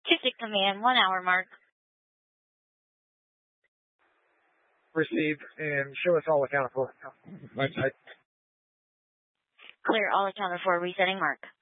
Tuesday command, 1 hour mark. Received, and show us all accounted for. Clear, all accounted for, resetting mark.